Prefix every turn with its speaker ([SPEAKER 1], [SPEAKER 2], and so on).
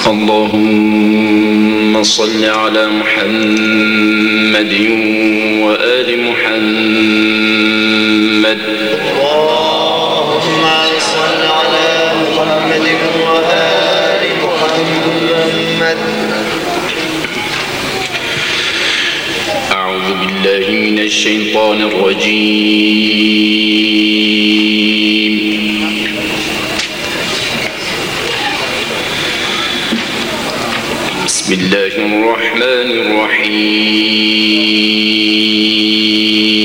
[SPEAKER 1] اللهم صل على محمد وآل محمد.
[SPEAKER 2] اللهم صل على محمد وآل محمد.
[SPEAKER 1] أعوذ بالله من الشيطان الرجيم. بسم الله الرحمن الرحيم.